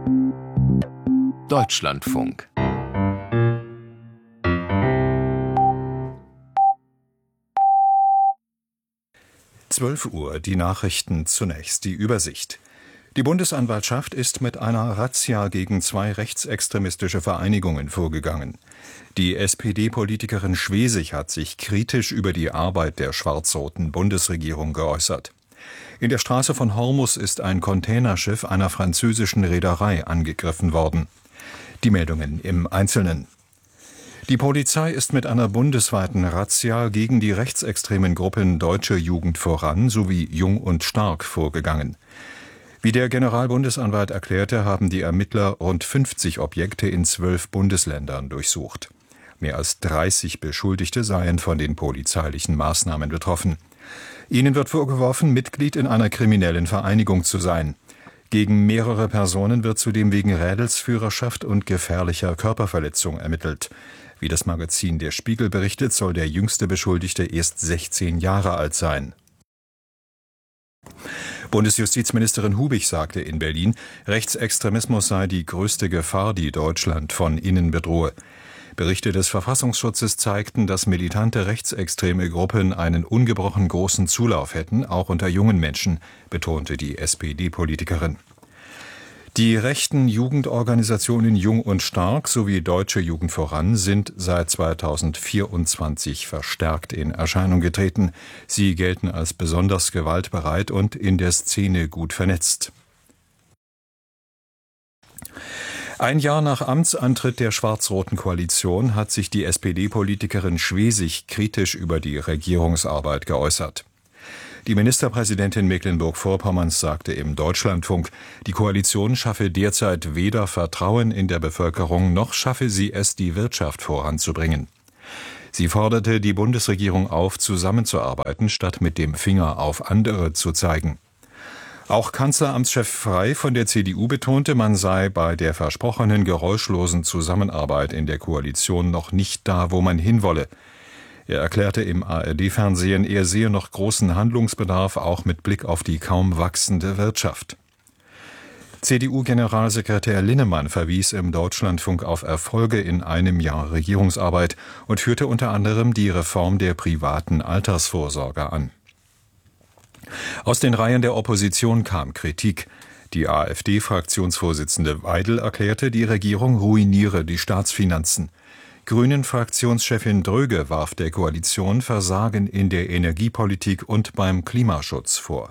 Deutschlandfunk. Uhr, die Nachrichten zunächst, die Übersicht. Die Bundesanwaltschaft ist mit einer Razzia gegen 2 rechtsextremistische Vereinigungen vorgegangen. Die SPD-Politikerin Schwesig hat sich kritisch über die Arbeit der schwarz-roten Bundesregierung geäußert. In der Straße von Hormus ist ein Containerschiff einer französischen Reederei angegriffen worden. Die Meldungen im Einzelnen. Die Polizei ist mit einer bundesweiten Razzia gegen die rechtsextremen Gruppen Deutsche Jugend voran sowie Jung und Stark vorgegangen. Wie der Generalbundesanwalt erklärte, haben die Ermittler rund 50 Objekte in 12 Bundesländern durchsucht. Mehr als 30 Beschuldigte seien von den polizeilichen Maßnahmen betroffen. Ihnen wird vorgeworfen, Mitglied in einer kriminellen Vereinigung zu sein. Gegen mehrere Personen wird zudem wegen Rädelsführerschaft und gefährlicher Körperverletzung ermittelt. Wie das Magazin Der Spiegel berichtet, soll der jüngste Beschuldigte erst 16 Jahre alt sein. Bundesjustizministerin Hubig sagte in Berlin, Rechtsextremismus sei die größte Gefahr, die Deutschland von innen bedrohe. Berichte des Verfassungsschutzes zeigten, dass militante rechtsextreme Gruppen einen ungebrochen großen Zulauf hätten, auch unter jungen Menschen, betonte die SPD-Politikerin. Die rechten Jugendorganisationen Jung und Stark sowie Deutsche Jugend voran sind seit 2024 verstärkt in Erscheinung getreten. Sie gelten als besonders gewaltbereit und in der Szene gut vernetzt. Ein Jahr nach Amtsantritt der schwarz-roten Koalition hat sich die SPD-Politikerin Schwesig kritisch über die Regierungsarbeit geäußert. Die Ministerpräsidentin Mecklenburg-Vorpommerns sagte im Deutschlandfunk, die Koalition schaffe derzeit weder Vertrauen in der Bevölkerung, noch schaffe sie es, die Wirtschaft voranzubringen. Sie forderte die Bundesregierung auf, zusammenzuarbeiten, statt mit dem Finger auf andere zu zeigen. Auch Kanzleramtschef Frey von der CDU betonte, man sei bei der versprochenen geräuschlosen Zusammenarbeit in der Koalition noch nicht da, wo man hinwolle. Er erklärte im ARD-Fernsehen, er sehe noch großen Handlungsbedarf, auch mit Blick auf die kaum wachsende Wirtschaft. CDU-Generalsekretär Linnemann verwies im Deutschlandfunk auf Erfolge in einem Jahr Regierungsarbeit und führte unter anderem die Reform der privaten Altersvorsorge an. Aus den Reihen der Opposition kam Kritik. Die AfD-Fraktionsvorsitzende Weidel erklärte, die Regierung ruiniere die Staatsfinanzen. Grünen-Fraktionschefin Dröge warf der Koalition Versagen in der Energiepolitik und beim Klimaschutz vor.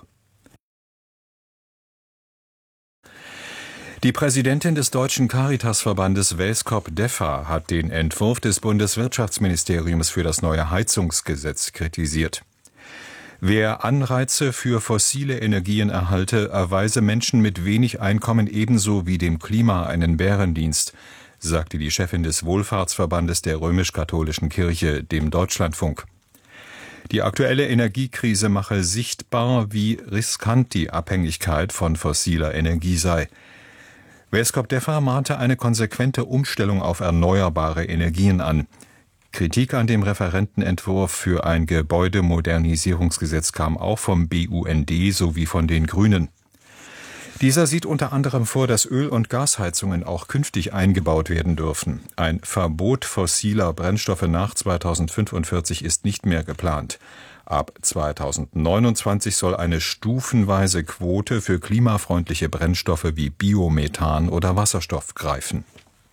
Die Präsidentin des Deutschen Caritasverbandes Welskop Deffa hat den Entwurf des Bundeswirtschaftsministeriums für das neue Heizungsgesetz kritisiert. Wer Anreize für fossile Energien erhalte, erweise Menschen mit wenig Einkommen ebenso wie dem Klima einen Bärendienst, sagte die Chefin des Wohlfahrtsverbandes der römisch-katholischen Kirche dem Deutschlandfunk. Die aktuelle Energiekrise mache sichtbar, wie riskant die Abhängigkeit von fossiler Energie sei. Welskop Deffa mahnte eine konsequente Umstellung auf erneuerbare Energien an. Kritik an dem Referentenentwurf für ein Gebäudemodernisierungsgesetz kam auch vom BUND sowie von den Grünen. Dieser sieht unter anderem vor, dass Öl- und Gasheizungen auch künftig eingebaut werden dürfen. Ein Verbot fossiler Brennstoffe nach 2045 ist nicht mehr geplant. Ab 2029 soll eine stufenweise Quote für klimafreundliche Brennstoffe wie Biomethan oder Wasserstoff greifen.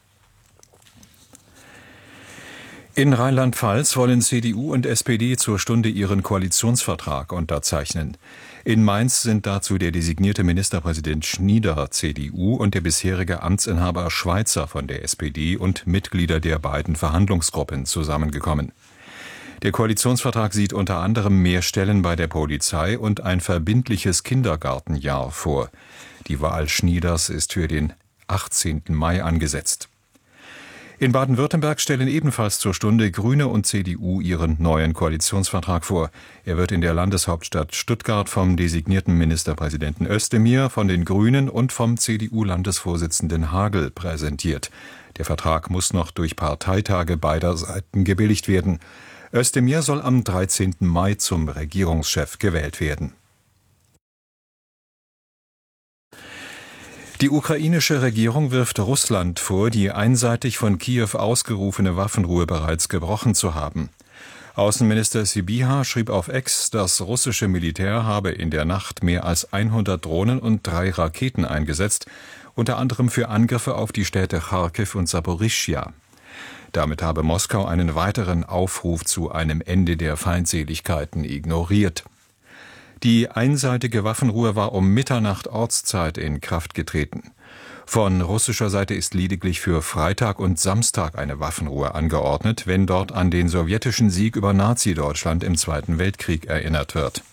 In Rheinland-Pfalz wollen CDU und SPD zur Stunde ihren Koalitionsvertrag unterzeichnen. In Mainz sind dazu der designierte Ministerpräsident Schnieder, CDU, und der bisherige Amtsinhaber Schweizer von der SPD und Mitglieder der beiden Verhandlungsgruppen zusammengekommen. Der Koalitionsvertrag sieht unter anderem mehr Stellen bei der Polizei und ein verbindliches Kindergartenjahr vor. Die Wahl Schnieders ist für den 18. Mai angesetzt. In Baden-Württemberg stellen ebenfalls zur Stunde Grüne und CDU ihren neuen Koalitionsvertrag vor. Er wird in der Landeshauptstadt Stuttgart vom designierten Ministerpräsidenten Özdemir, von den Grünen und vom CDU-Landesvorsitzenden Hagel präsentiert. Der Vertrag muss noch durch Parteitage beider Seiten gebilligt werden. Özdemir soll am 13. Mai zum Regierungschef gewählt werden. Die ukrainische Regierung wirft Russland vor, die einseitig von Kiew ausgerufene Waffenruhe bereits gebrochen zu haben. Außenminister Sybiha schrieb auf X, das russische Militär habe in der Nacht mehr als 100 Drohnen und 3 Raketen eingesetzt, unter anderem für Angriffe auf die Städte Charkiw und Saporischschja. Damit habe Moskau einen weiteren Aufruf zu einem Ende der Feindseligkeiten ignoriert. Die einseitige Waffenruhe war um Mitternacht Ortszeit in Kraft getreten. Von russischer Seite ist lediglich für Freitag und Samstag eine Waffenruhe angeordnet, wenn dort an den sowjetischen Sieg über Nazi-Deutschland im Zweiten Weltkrieg erinnert wird.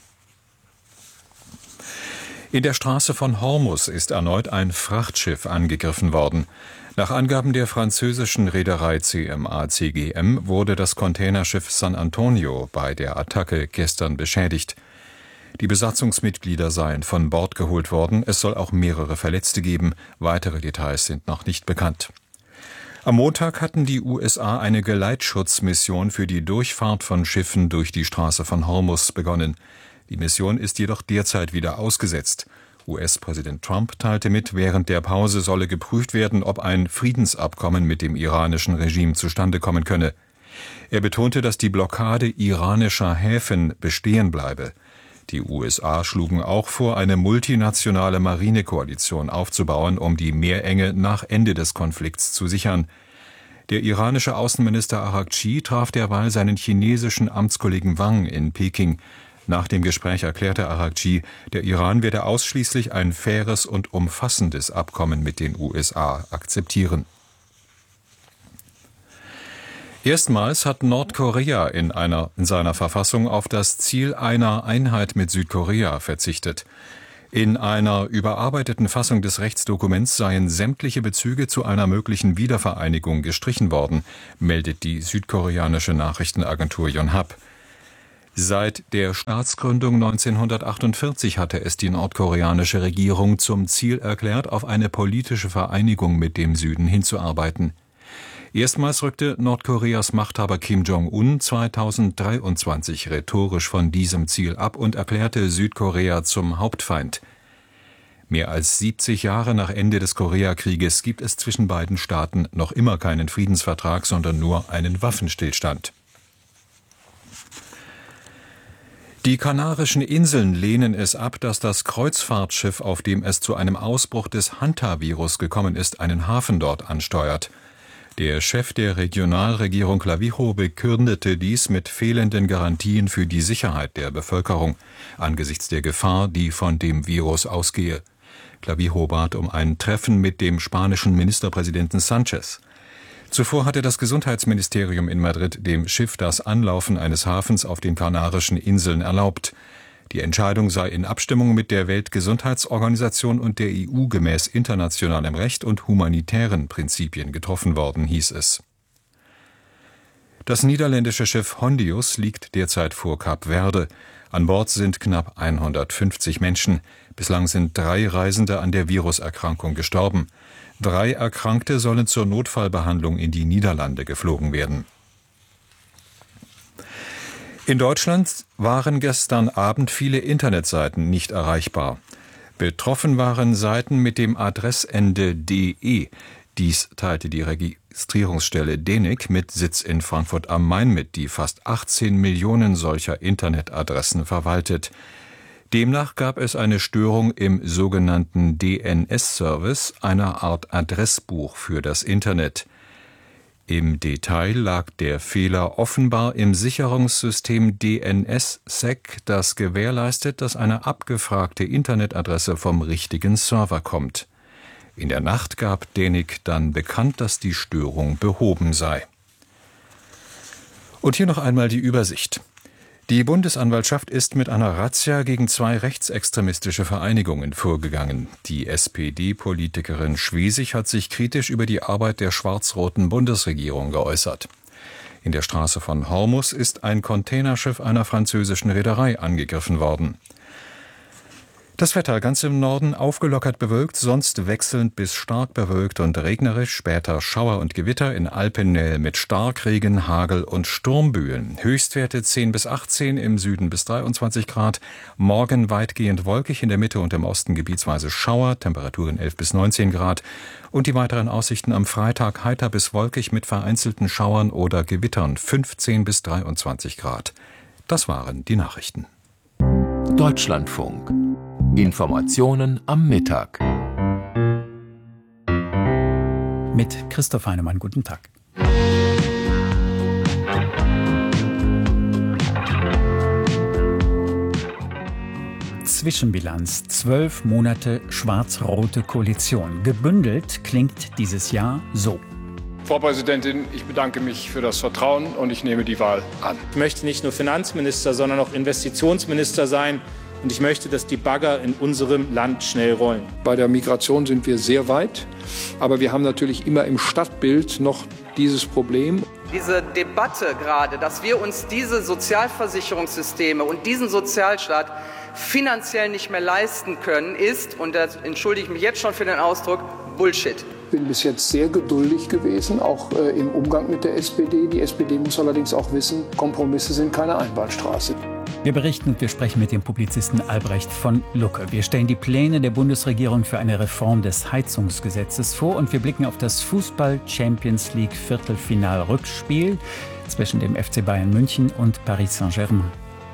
In der Straße von Hormuz ist erneut ein Frachtschiff angegriffen worden. Nach Angaben der französischen Reederei CMA-CGM wurde das Containerschiff San Antonio bei der Attacke gestern beschädigt. Die Besatzungsmitglieder seien von Bord geholt worden, es soll auch mehrere Verletzte geben, weitere Details sind noch nicht bekannt. Am Montag hatten die USA eine Geleitschutzmission für die Durchfahrt von Schiffen durch die Straße von Hormuz begonnen. Die Mission ist jedoch derzeit wieder ausgesetzt. US-Präsident Trump teilte mit, während der Pause solle geprüft werden, ob ein Friedensabkommen mit dem iranischen Regime zustande kommen könne. Er betonte, dass die Blockade iranischer Häfen bestehen bleibe. Die USA schlugen auch vor, eine multinationale Marinekoalition aufzubauen, um die Meerenge nach Ende des Konflikts zu sichern. Der iranische Außenminister Araghchi traf derweil seinen chinesischen Amtskollegen Wang in Peking. Nach dem Gespräch erklärte Araghchi, der Iran werde ausschließlich ein faires und umfassendes Abkommen mit den USA akzeptieren. Erstmals hat Nordkorea in seiner Verfassung auf das Ziel einer Einheit mit Südkorea verzichtet. In einer überarbeiteten Fassung des Rechtsdokuments seien sämtliche Bezüge zu einer möglichen Wiedervereinigung gestrichen worden, meldet die südkoreanische Nachrichtenagentur Yonhap. Seit der Staatsgründung 1948 hatte es die nordkoreanische Regierung zum Ziel erklärt, auf eine politische Vereinigung mit dem Süden hinzuarbeiten. Erstmals rückte Nordkoreas Machthaber Kim Jong-un 2023 rhetorisch von diesem Ziel ab und erklärte Südkorea zum Hauptfeind. Mehr als 70 Jahre nach Ende des Koreakrieges gibt es zwischen beiden Staaten noch immer keinen Friedensvertrag, sondern nur einen Waffenstillstand. Die Kanarischen Inseln lehnen es ab, dass das Kreuzfahrtschiff, auf dem es zu einem Ausbruch des Hantavirus gekommen ist, einen Hafen dort ansteuert. Der Chef der Regionalregierung Clavijo begründete dies mit fehlenden Garantien für die Sicherheit der Bevölkerung angesichts der Gefahr, die von dem Virus ausgehe. Clavijo bat um ein Treffen mit dem spanischen Ministerpräsidenten Sánchez. Zuvor hatte das Gesundheitsministerium in Madrid dem Schiff das Anlaufen eines Hafens auf den Kanarischen Inseln erlaubt. Die Entscheidung sei in Abstimmung mit der Weltgesundheitsorganisation und der EU gemäß internationalem Recht und humanitären Prinzipien getroffen worden, hieß es. Das niederländische Schiff Hondius liegt derzeit vor Kap Verde. An Bord sind knapp 150 Menschen. Bislang sind 3 Reisende an der Viruserkrankung gestorben. 3 Erkrankte sollen zur Notfallbehandlung in die Niederlande geflogen werden. In Deutschland waren gestern Abend viele Internetseiten nicht erreichbar. Betroffen waren Seiten mit dem Adressende .de. Dies teilte die Registrierungsstelle DENIC mit Sitz in Frankfurt am Main mit, die fast 18 Millionen solcher Internetadressen verwaltet. Demnach gab es eine Störung im sogenannten DNS-Service, einer Art Adressbuch für das Internet. Im Detail lag der Fehler offenbar im Sicherungssystem DNSSEC, das gewährleistet, dass eine abgefragte Internetadresse vom richtigen Server kommt. In der Nacht gab DENIC dann bekannt, dass die Störung behoben sei. Und hier noch einmal die Übersicht. Die Bundesanwaltschaft ist mit einer Razzia gegen 2 rechtsextremistische Vereinigungen vorgegangen. Die SPD-Politikerin Schwesig hat sich kritisch über die Arbeit der schwarz-roten Bundesregierung geäußert. In der Straße von Hormuz ist ein Containerschiff einer französischen Reederei angegriffen worden. Das Wetter ganz im Norden aufgelockert bewölkt, sonst wechselnd bis stark bewölkt und regnerisch, später Schauer und Gewitter in Alpennähe mit Starkregen, Hagel und Sturmböen. Höchstwerte 10 bis 18, im Süden bis 23 Grad. Morgen weitgehend wolkig, in der Mitte und im Osten gebietsweise Schauer, Temperaturen 11 bis 19 Grad. Und die weiteren Aussichten am Freitag heiter bis wolkig mit vereinzelten Schauern oder Gewittern, 15 bis 23 Grad. Das waren die Nachrichten. Deutschlandfunk. Informationen am Mittag. Mit Christoph Heinemann, guten Tag. Zwischenbilanz: 12 Monate schwarz-rote Koalition. Gebündelt klingt dieses Jahr so. Frau Präsidentin, ich bedanke mich für das Vertrauen und ich nehme die Wahl an. Ich möchte nicht nur Finanzminister, sondern auch Investitionsminister sein. Und ich möchte, dass die Bagger in unserem Land schnell rollen. Bei der Migration sind wir sehr weit, aber wir haben natürlich immer im Stadtbild noch dieses Problem. Diese Debatte gerade, dass wir uns diese Sozialversicherungssysteme und diesen Sozialstaat finanziell nicht mehr leisten können, ist, und da entschuldige ich mich jetzt schon für den Ausdruck, Bullshit. Ich bin bis jetzt sehr geduldig gewesen, auch im Umgang mit der SPD. Die SPD muss allerdings auch wissen, Kompromisse sind keine Einbahnstraße. Wir berichten und wir sprechen mit dem Publizisten Albrecht von Lucke. Wir stellen die Pläne der Bundesregierung für eine Reform des Heizungsgesetzes vor und wir blicken auf das Fußball-Champions League Viertelfinal-Rückspiel zwischen dem FC Bayern München und Paris Saint-Germain.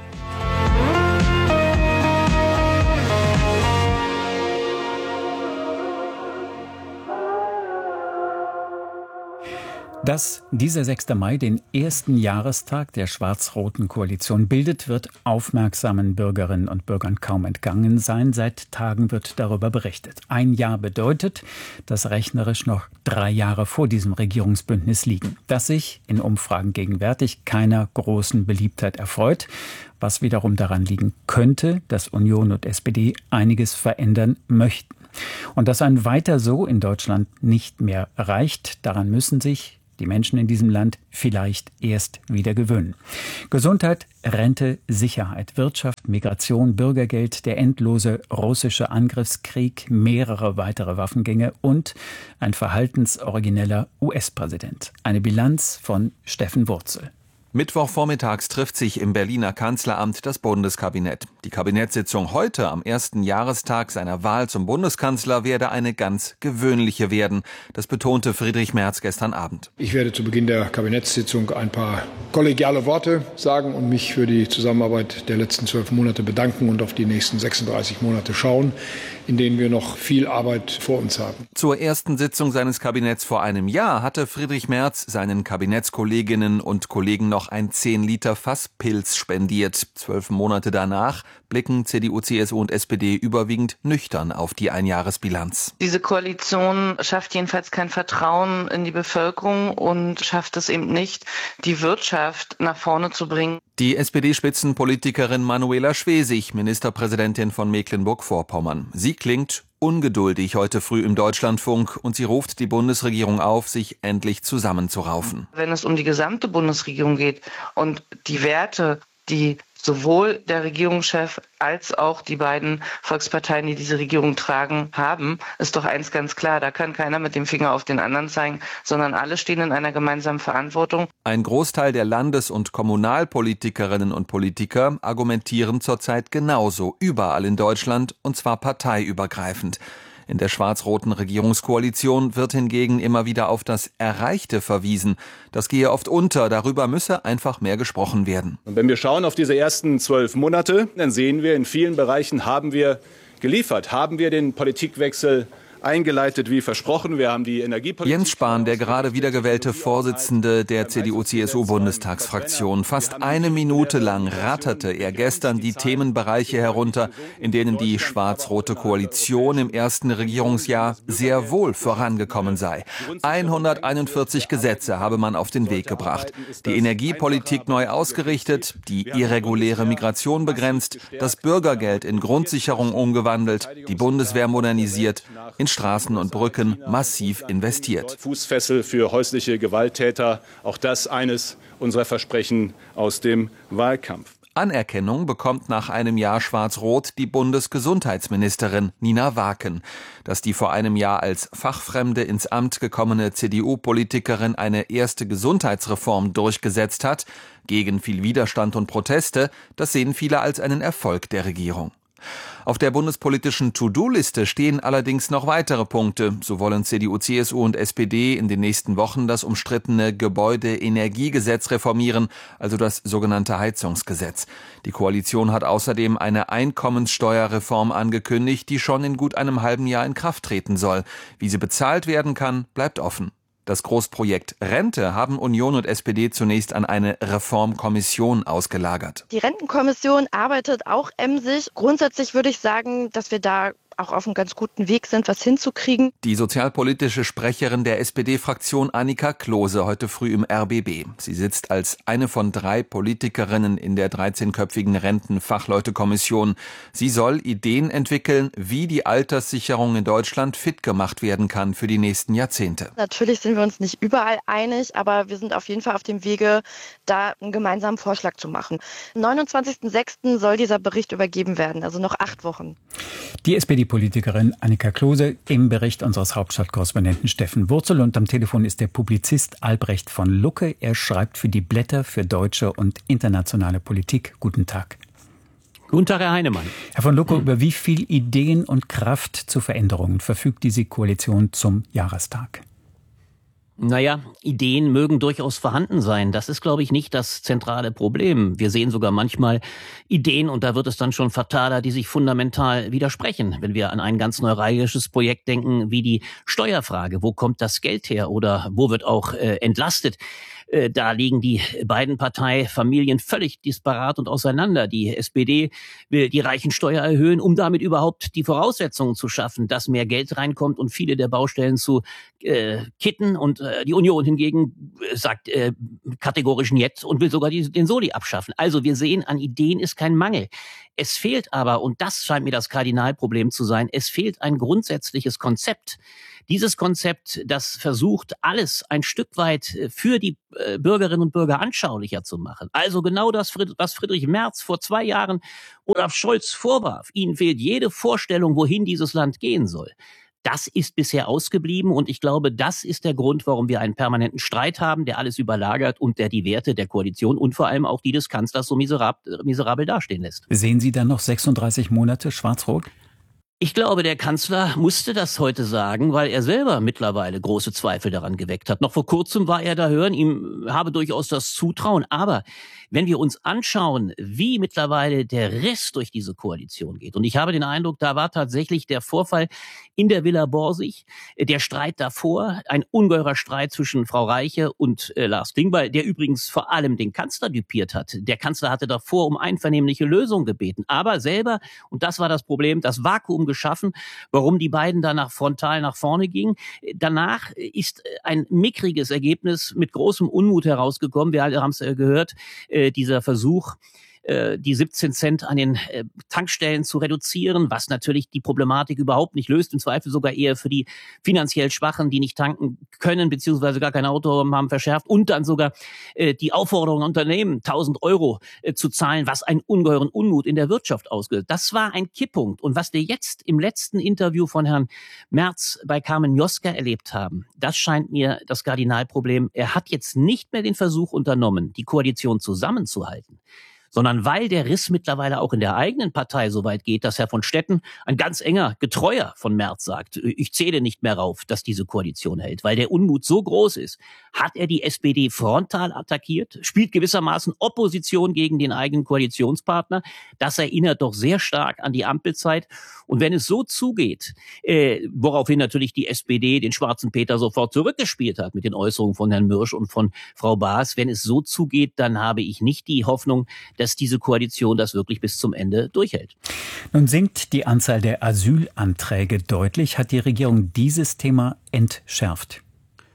Dass dieser 6. Mai den ersten Jahrestag der schwarz-roten Koalition bildet, wird aufmerksamen Bürgerinnen und Bürgern kaum entgangen sein. Seit Tagen wird darüber berichtet. Ein Jahr bedeutet, dass rechnerisch noch 3 Jahre vor diesem Regierungsbündnis liegen, das sich in Umfragen gegenwärtig keiner großen Beliebtheit erfreut, was wiederum daran liegen könnte, dass Union und SPD einiges verändern möchten. Und dass ein Weiter so in Deutschland nicht mehr reicht, daran müssen sich die Menschen in diesem Land vielleicht erst wieder gewöhnen. Gesundheit, Rente, Sicherheit, Wirtschaft, Migration, Bürgergeld, der endlose russische Angriffskrieg, mehrere weitere Waffengänge und ein verhaltensorigineller US-Präsident. Eine Bilanz von Steffen Wurzel. Mittwochvormittags trifft sich im Berliner Kanzleramt das Bundeskabinett. Die Kabinettssitzung heute am ersten Jahrestag seiner Wahl zum Bundeskanzler werde eine ganz gewöhnliche werden. Das betonte Friedrich Merz gestern Abend. Ich werde zu Beginn der Kabinettssitzung ein paar kollegiale Worte sagen und mich für die Zusammenarbeit der letzten 12 Monate bedanken und auf die nächsten 36 Monate schauen, in denen wir noch viel Arbeit vor uns haben. Zur ersten Sitzung seines Kabinetts vor einem Jahr hatte Friedrich Merz seinen Kabinettskolleginnen und Kollegen noch ein 10 Liter Fass Pils spendiert. 12 Monate danach blicken CDU, CSU und SPD überwiegend nüchtern auf die Einjahresbilanz. Diese Koalition schafft jedenfalls kein Vertrauen in die Bevölkerung und schafft es eben nicht, die Wirtschaft nach vorne zu bringen. Die SPD-Spitzenpolitikerin Manuela Schwesig, Ministerpräsidentin von Mecklenburg-Vorpommern. Sie klingt ungeduldig heute früh im Deutschlandfunk und sie ruft die Bundesregierung auf, sich endlich zusammenzuraufen. Wenn es um die gesamte Bundesregierung geht und die Werte, die sowohl der Regierungschef als auch die beiden Volksparteien, die diese Regierung tragen, haben, ist doch eins ganz klar. Da kann keiner mit dem Finger auf den anderen zeigen, sondern alle stehen in einer gemeinsamen Verantwortung. Ein Großteil der Landes- und Kommunalpolitikerinnen und Politiker argumentieren zurzeit genauso, überall in Deutschland, und zwar parteiübergreifend. In der schwarz-roten Regierungskoalition wird hingegen immer wieder auf das Erreichte verwiesen. Das gehe oft unter, darüber müsse einfach mehr gesprochen werden. Und wenn wir schauen auf diese ersten 12 Monate, dann sehen wir, in vielen Bereichen haben wir geliefert, haben wir den Politikwechsel eingeleitet wie versprochen. Wir haben die Energiepolitik. Jens Spahn, der gerade wiedergewählte Vorsitzende der CDU-CSU-Bundestagsfraktion. Fast eine Minute lang ratterte er gestern die Themenbereiche herunter, in denen die schwarz-rote Koalition im ersten Regierungsjahr sehr wohl vorangekommen sei. 141 Gesetze habe man auf den Weg gebracht. Die Energiepolitik neu ausgerichtet, die irreguläre Migration begrenzt, das Bürgergeld in Grundsicherung umgewandelt, die Bundeswehr modernisiert, in Straßen und Brücken massiv investiert. Fußfessel für häusliche Gewalttäter, auch das eines unserer Versprechen aus dem Wahlkampf. Anerkennung bekommt nach einem Jahr Schwarz-Rot die Bundesgesundheitsministerin Nina Waken. Dass die vor einem Jahr als Fachfremde ins Amt gekommene CDU-Politikerin eine erste Gesundheitsreform durchgesetzt hat, gegen viel Widerstand und Proteste, das sehen viele als einen Erfolg der Regierung. Auf der bundespolitischen To-Do-Liste stehen allerdings noch weitere Punkte. So wollen CDU, CSU und SPD in den nächsten Wochen das umstrittene Gebäudeenergiegesetz reformieren, also das sogenannte Heizungsgesetz. Die Koalition hat außerdem eine Einkommenssteuerreform angekündigt, die schon in gut einem halben Jahr in Kraft treten soll. Wie sie bezahlt werden kann, bleibt offen. Das Großprojekt Rente haben Union und SPD zunächst an eine Reformkommission ausgelagert. Die Rentenkommission arbeitet auch emsig. Grundsätzlich würde ich sagen, dass wir da auch auf einem ganz guten Weg sind, was hinzukriegen. Die sozialpolitische Sprecherin der SPD-Fraktion Annika Klose heute früh im RBB. Sie sitzt als eine von 3 Politikerinnen in der 13-köpfigen Rentenfachleutekommission. Sie soll Ideen entwickeln, wie die Alterssicherung in Deutschland fit gemacht werden kann für die nächsten Jahrzehnte. Natürlich sind wir uns nicht überall einig, aber wir sind auf jeden Fall auf dem Wege, da einen gemeinsamen Vorschlag zu machen. Am 29.06. soll dieser Bericht übergeben werden, also noch 8 Wochen. Die SPD-Politikerin Annika Klose im Bericht unseres Hauptstadtkorrespondenten Steffen Wurzel. Und am Telefon ist der Publizist Albrecht von Lucke. Er schreibt für die Blätter für deutsche und internationale Politik. Guten Tag. Guten Tag, Herr Heinemann. Herr von Lucke, über wie viel Ideen und Kraft zu Veränderungen verfügt diese Koalition zum Jahrestag? Naja, Ideen mögen durchaus vorhanden sein. Das ist, glaube ich, nicht das zentrale Problem. Wir sehen sogar manchmal Ideen, und da wird es dann schon fataler, die sich fundamental widersprechen. Wenn wir an ein ganz neuralgisches Projekt denken, wie die Steuerfrage. Wo kommt das Geld her oder wo wird auch entlastet? Da liegen die beiden Parteifamilien völlig disparat und auseinander. Die SPD will die Reichensteuer erhöhen, um damit überhaupt die Voraussetzungen zu schaffen, dass mehr Geld reinkommt und viele der Baustellen zu kitten. Und die Union hingegen sagt kategorisch Niet und will sogar den Soli abschaffen. Also wir sehen, an Ideen ist kein Mangel. Es fehlt aber, und das scheint mir das Kardinalproblem zu sein, es fehlt ein grundsätzliches Konzept. Dieses Konzept, das versucht, alles ein Stück weit für die Bürgerinnen und Bürger anschaulicher zu machen. Also genau das, was Friedrich Merz vor 2 Jahren Olaf Scholz vorwarf. Ihnen fehlt jede Vorstellung, wohin dieses Land gehen soll. Das ist bisher ausgeblieben, und ich glaube, das ist der Grund, warum wir einen permanenten Streit haben, der alles überlagert und der die Werte der Koalition und vor allem auch die des Kanzlers so miserabel dastehen lässt. Sehen Sie dann noch 36 Monate Schwarz-Rot? Ich glaube, der Kanzler musste das heute sagen, weil er selber mittlerweile große Zweifel daran geweckt hat. Noch vor kurzem war er da hören, ihm habe durchaus das Zutrauen. Aber wenn wir uns anschauen, wie mittlerweile der Riss durch diese Koalition geht, und ich habe den Eindruck, da war tatsächlich der Vorfall in der Villa Borsig, der Streit davor, ein ungeheurer Streit zwischen Frau Reiche und Lars Klingbeil, der übrigens vor allem den Kanzler düpiert hat. Der Kanzler hatte davor um einvernehmliche Lösung gebeten, aber selber, und das war das Problem, das Vakuum geschaffen, warum die beiden danach frontal nach vorne gingen. Danach ist ein mickriges Ergebnis mit großem Unmut herausgekommen. Wir haben es gehört, dieser Versuch, die 17 Cent an den Tankstellen zu reduzieren, was natürlich die Problematik überhaupt nicht löst, im Zweifel sogar eher für die finanziell Schwachen, die nicht tanken können, beziehungsweise gar kein Auto haben, verschärft, und dann sogar die Aufforderung an Unternehmen, 1.000 Euro zu zahlen, was einen ungeheuren Unmut in der Wirtschaft ausgelöst. Das war ein Kipppunkt. Und was wir jetzt im letzten Interview von Herrn Merz bei Carmen Mioska erlebt haben, das scheint mir das Kardinalproblem. Er hat jetzt nicht mehr den Versuch unternommen, die Koalition zusammenzuhalten, sondern weil der Riss mittlerweile auch in der eigenen Partei so weit geht, dass Herr von Stetten, ein ganz enger Getreuer von Merz, sagt, ich zähle nicht mehr rauf, dass diese Koalition hält. Weil der Unmut so groß ist, hat er die SPD frontal attackiert, spielt gewissermaßen Opposition gegen den eigenen Koalitionspartner. Das erinnert doch sehr stark an die Ampelzeit. Und wenn es so zugeht, woraufhin natürlich die SPD den schwarzen Peter sofort zurückgespielt hat mit den Äußerungen von Herrn Mürsch und von Frau Baas, wenn es so zugeht, dann habe ich nicht die Hoffnung, dass diese Koalition das wirklich bis zum Ende durchhält. Nun sinkt die Anzahl der Asylanträge deutlich. Hat die Regierung dieses Thema entschärft?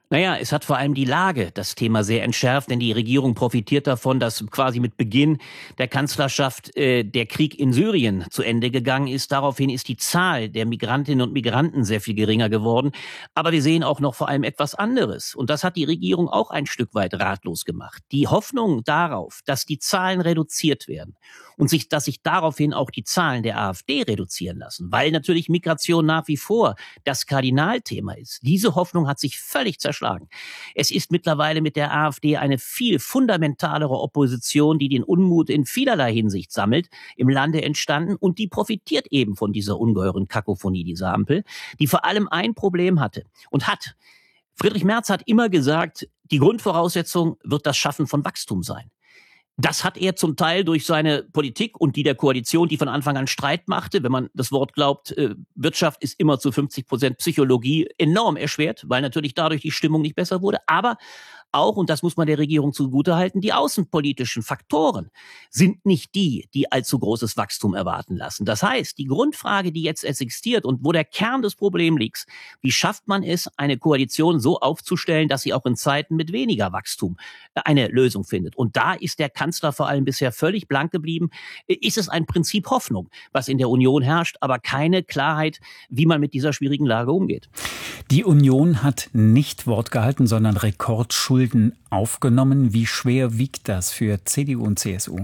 Naja, es hat vor allem die Lage das Thema sehr entschärft, denn die Regierung profitiert davon, dass quasi mit Beginn der Kanzlerschaft der Krieg in Syrien zu Ende gegangen ist. Daraufhin ist die Zahl der Migrantinnen und Migranten sehr viel geringer geworden. Aber wir sehen auch noch vor allem etwas anderes. Und das hat die Regierung auch ein Stück weit ratlos gemacht. Die Hoffnung darauf, dass die Zahlen reduziert werden und dass sich daraufhin auch die Zahlen der AfD reduzieren lassen, weil natürlich Migration nach wie vor das Kardinalthema ist. Diese Hoffnung hat sich völlig zerschlagen. Es ist mittlerweile mit der AfD eine viel fundamentalere Opposition, die den Unmut in vielerlei Hinsicht sammelt, im Lande entstanden, und die profitiert eben von dieser ungeheuren Kakophonie dieser Ampel, die vor allem ein Problem hatte und hat. Friedrich Merz hat immer gesagt, die Grundvoraussetzung wird das Schaffen von Wachstum sein. Das hat er zum Teil durch seine Politik und die der Koalition, die von Anfang an Streit machte, wenn man das Wort glaubt, Wirtschaft ist immer zu 50% Psychologie, enorm erschwert, weil natürlich dadurch die Stimmung nicht besser wurde. Aber auch, und das muss man der Regierung zugutehalten, die außenpolitischen Faktoren sind nicht die, die allzu großes Wachstum erwarten lassen. Das heißt, die Grundfrage, die jetzt existiert und wo der Kern des Problems liegt, wie schafft man es, eine Koalition so aufzustellen, dass sie auch in Zeiten mit weniger Wachstum eine Lösung findet. Und da ist der Kanzler vor allem bisher völlig blank geblieben. Ist es ein Prinzip Hoffnung, was in der Union herrscht, aber keine Klarheit, wie man mit dieser schwierigen Lage umgeht. Die Union hat nicht Wort gehalten, sondern Rekordschulden aufgenommen. Wie schwer wiegt das für CDU und CSU?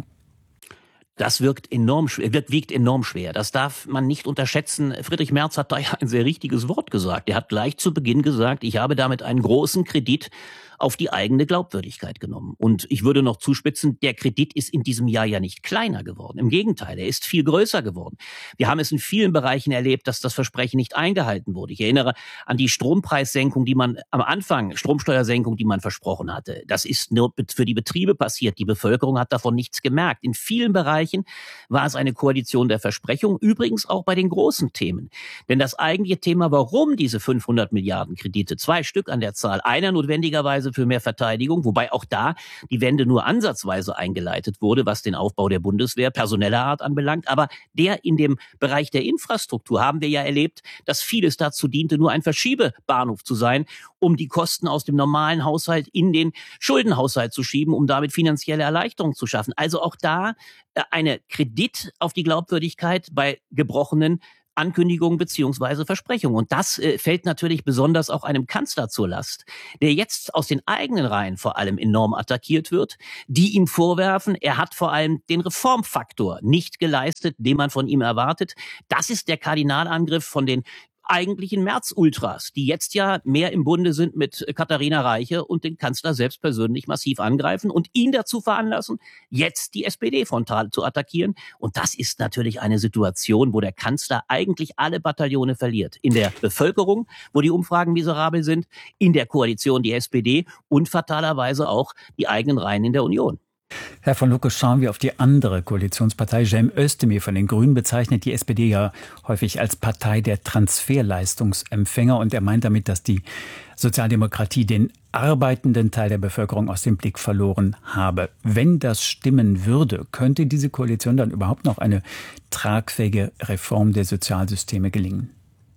Das wiegt enorm schwer. Das darf man nicht unterschätzen. Friedrich Merz hat da ja ein sehr richtiges Wort gesagt. Er hat gleich zu Beginn gesagt, ich habe damit einen großen Kredit auf die eigene Glaubwürdigkeit genommen. Und ich würde noch zuspitzen, der Kredit ist in diesem Jahr ja nicht kleiner geworden. Im Gegenteil, er ist viel größer geworden. Wir haben es in vielen Bereichen erlebt, dass das Versprechen nicht eingehalten wurde. Ich erinnere an die Strompreissenkung, die man am Anfang, Stromsteuersenkung, die man versprochen hatte. Das ist nur für die Betriebe passiert. Die Bevölkerung hat davon nichts gemerkt. In vielen Bereichen war es eine Koalition der Versprechungen, übrigens auch bei den großen Themen. Denn das eigentliche Thema, warum diese 500 Milliarden Kredite, 2 Stück an der Zahl, einer notwendigerweise für mehr Verteidigung, wobei auch da die Wende nur ansatzweise eingeleitet wurde, was den Aufbau der Bundeswehr personeller Art anbelangt. Aber der in dem Bereich der Infrastruktur haben wir ja erlebt, dass vieles dazu diente, nur ein Verschiebebahnhof zu sein, um die Kosten aus dem normalen Haushalt in den Schuldenhaushalt zu schieben, um damit finanzielle Erleichterung zu schaffen. Also auch da eine Kredit auf die Glaubwürdigkeit bei gebrochenen Ankündigungen beziehungsweise Versprechungen. Und das fällt natürlich besonders auch einem Kanzler zur Last, der jetzt aus den eigenen Reihen vor allem enorm attackiert wird, die ihm vorwerfen, er hat vor allem den Reformfaktor nicht geleistet, den man von ihm erwartet. Das ist der Kardinalangriff von den eigentlichen Merz-Ultras, die jetzt ja mehr im Bunde sind mit Katharina Reiche und den Kanzler selbst persönlich massiv angreifen und ihn dazu veranlassen, jetzt die SPD frontal zu attackieren. Und das ist natürlich eine Situation, wo der Kanzler eigentlich alle Bataillone verliert. In der Bevölkerung, wo die Umfragen miserabel sind, in der Koalition die SPD und fatalerweise auch die eigenen Reihen in der Union. Herr von Lucke, schauen wir auf die andere Koalitionspartei. Cem Özdemir von den Grünen bezeichnet die SPD ja häufig als Partei der Transferleistungsempfänger. Und er meint damit, dass die Sozialdemokratie den arbeitenden Teil der Bevölkerung aus dem Blick verloren habe. Wenn das stimmen würde, könnte diese Koalition dann überhaupt noch eine tragfähige Reform der Sozialsysteme gelingen?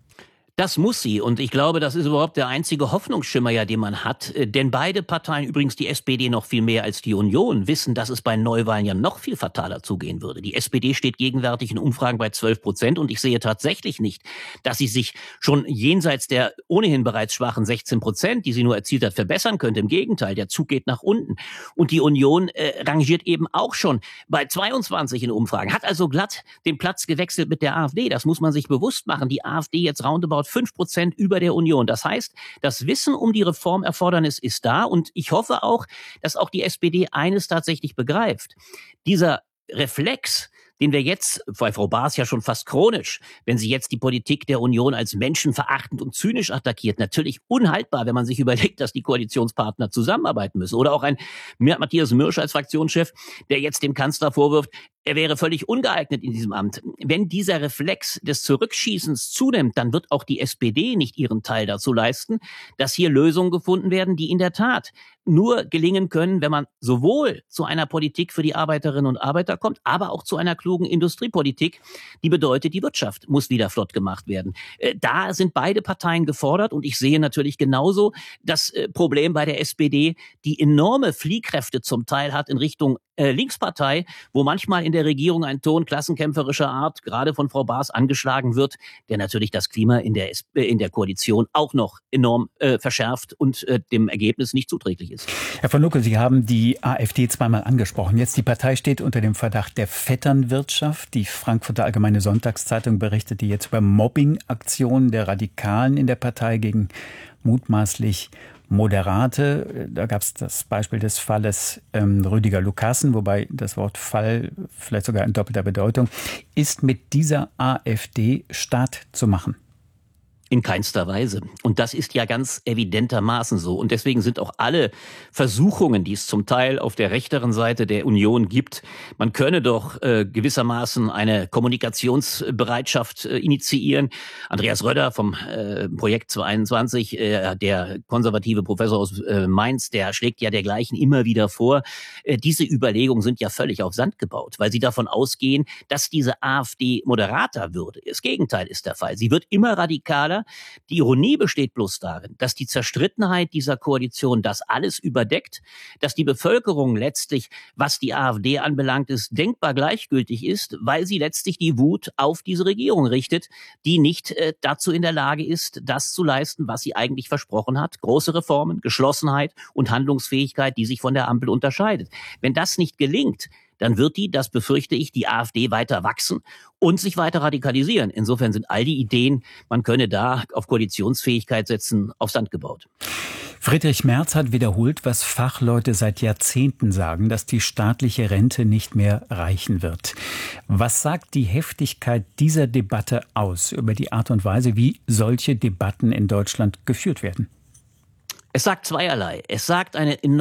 Das muss sie. Und ich glaube, das ist überhaupt der einzige Hoffnungsschimmer, ja, den man hat. Denn beide Parteien, übrigens die SPD noch viel mehr als die Union, wissen, dass es bei Neuwahlen ja noch viel fataler zugehen würde. Die SPD steht gegenwärtig in Umfragen bei 12% und ich sehe tatsächlich nicht, dass sie sich schon jenseits der ohnehin bereits schwachen 16%, die sie nur erzielt hat, verbessern könnte. Im Gegenteil, der Zug geht nach unten. Und die Union rangiert eben auch schon bei 22 in Umfragen, hat also glatt den Platz gewechselt mit der AfD. Das muss man sich bewusst machen. Die AfD jetzt roundabout 5% über der Union. Das heißt, das Wissen um die Reformerfordernis ist da und ich hoffe auch, dass auch die SPD eines tatsächlich begreift. Dieser Reflex, den wir jetzt, bei Frau Baas ja schon fast chronisch, wenn sie jetzt die Politik der Union als menschenverachtend und zynisch attackiert, natürlich unhaltbar, wenn man sich überlegt, dass die Koalitionspartner zusammenarbeiten müssen. Oder auch ein Matthias Mürsch als Fraktionschef, der jetzt dem Kanzler vorwirft, er wäre völlig ungeeignet in diesem Amt. Wenn dieser Reflex des Zurückschießens zunimmt, dann wird auch die SPD nicht ihren Teil dazu leisten, dass hier Lösungen gefunden werden, die in der Tat nur gelingen können, wenn man sowohl zu einer Politik für die Arbeiterinnen und Arbeiter kommt, aber auch zu einer klugen Industriepolitik, die bedeutet, die Wirtschaft muss wieder flott gemacht werden. Da sind beide Parteien gefordert und ich sehe natürlich genauso das Problem bei der SPD, die enorme Fliehkräfte zum Teil hat in Richtung Linkspartei, wo manchmal in der Regierung ein Ton klassenkämpferischer Art, gerade von Frau Baas, angeschlagen wird, der natürlich das Klima in der Koalition auch noch enorm verschärft und dem Ergebnis nicht zuträglich ist. Herr von Lucke, Sie haben die AfD zweimal angesprochen. Jetzt die Partei steht unter dem Verdacht der Vetternwirtschaft. Die Frankfurter Allgemeine Sonntagszeitung berichtete jetzt über Mobbing-Aktionen der Radikalen in der Partei gegen mutmaßlich Moderate. Da gab es das Beispiel des Falles Rüdiger Lucassen, wobei das Wort Fall vielleicht sogar in doppelter Bedeutung ist mit dieser AfD Staat zu machen. In keinster Weise. Und das ist ja ganz evidentermaßen so. Und deswegen sind auch alle Versuchungen, die es zum Teil auf der rechteren Seite der Union gibt, man könne doch gewissermaßen eine Kommunikationsbereitschaft initiieren. Andreas Röder vom Projekt 22, der konservative Professor aus Mainz, der schlägt ja dergleichen immer wieder vor. Diese Überlegungen sind ja völlig auf Sand gebaut, weil sie davon ausgehen, dass diese AfD moderater würde. Das Gegenteil ist der Fall. Sie wird immer radikaler. Die Ironie besteht bloß darin, dass die Zerstrittenheit dieser Koalition das alles überdeckt, dass die Bevölkerung letztlich, was die AfD anbelangt, ist denkbar gleichgültig ist, weil sie letztlich die Wut auf diese Regierung richtet, die nicht dazu in der Lage ist, das zu leisten, was sie eigentlich versprochen hat. Große Reformen, Geschlossenheit und Handlungsfähigkeit, die sich von der Ampel unterscheidet. Wenn das nicht gelingt, dann wird das befürchte ich, die AfD weiter wachsen und sich weiter radikalisieren. Insofern sind all die Ideen, man könne da auf Koalitionsfähigkeit setzen, auf Sand gebaut. Friedrich Merz hat wiederholt, was Fachleute seit Jahrzehnten sagen, dass die staatliche Rente nicht mehr reichen wird. Was sagt die Heftigkeit dieser Debatte aus über die Art und Weise, wie solche Debatten in Deutschland geführt werden? Es sagt zweierlei. Es sagt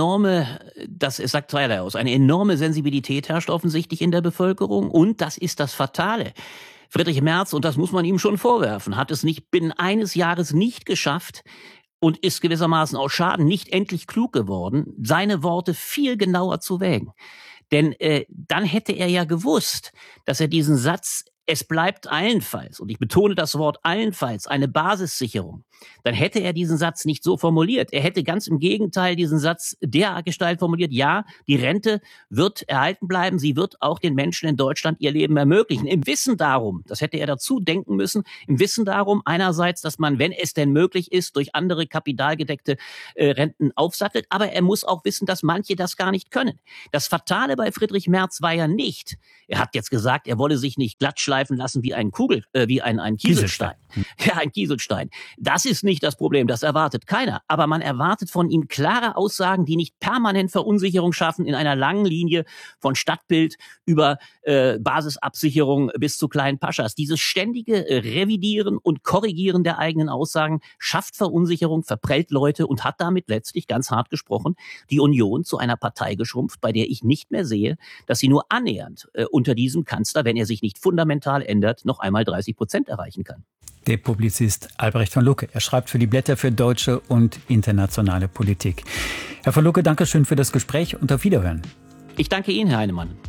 zweierlei aus. Eine enorme Sensibilität herrscht offensichtlich in der Bevölkerung und das ist das Fatale. Friedrich Merz, und das muss man ihm schon vorwerfen, hat es nicht binnen eines Jahres nicht geschafft und ist gewissermaßen aus Schaden nicht endlich klug geworden, seine Worte viel genauer zu wägen. Denn dann hätte er ja gewusst, dass er diesen Satz "Es bleibt allenfalls", und ich betone das Wort allenfalls, eine Basissicherung, dann hätte er diesen Satz nicht so formuliert. Er hätte ganz im Gegenteil diesen Satz dergestalt formuliert: Ja, die Rente wird erhalten bleiben, sie wird auch den Menschen in Deutschland ihr Leben ermöglichen. Im Wissen darum, das hätte er dazu denken müssen, im Wissen darum einerseits, dass man, wenn es denn möglich ist, durch andere kapitalgedeckte Renten aufsattelt, aber er muss auch wissen, dass manche das gar nicht können. Das Fatale bei Friedrich Merz war ja nicht, er hat jetzt gesagt, er wolle sich nicht glatt schleifen lassen wie ein Kieselstein. Ja, ein Kieselstein. Das ist nicht das Problem, das erwartet keiner. Aber man erwartet von ihm klare Aussagen, die nicht permanent Verunsicherung schaffen in einer langen Linie von Stadtbild über Basisabsicherung bis zu kleinen Paschas. Dieses ständige Revidieren und Korrigieren der eigenen Aussagen schafft Verunsicherung, verprellt Leute und hat damit letztlich, ganz hart gesprochen, die Union zu einer Partei geschrumpft, bei der ich nicht mehr sehe, dass sie nur annähernd unter diesem Kanzler, wenn er sich nicht fundamental ändert, noch einmal 30% erreichen kann. Der Publizist Albrecht von Lucke. Er schreibt für die Blätter für deutsche und internationale Politik. Herr von Lucke, danke schön für das Gespräch und auf Wiederhören. Ich danke Ihnen, Herr Heinemann.